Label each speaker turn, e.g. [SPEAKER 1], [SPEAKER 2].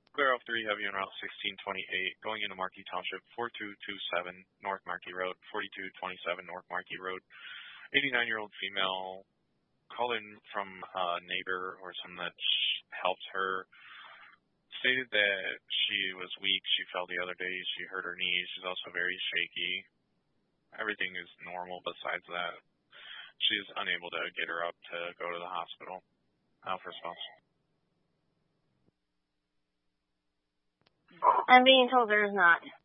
[SPEAKER 1] Clear 03, heavy on Route 1628, going into Markey Township, 4227 North Markey Road, 4227 North Markey Road. 89-year-old female called in from a neighbor or someone that helped her. Stated that she was weak. She fell the other day. She hurt her knees. She's also very shaky. Everything is normal besides that. She's unable to get her up to go to the hospital. Alpha response.
[SPEAKER 2] I'm being told there's not.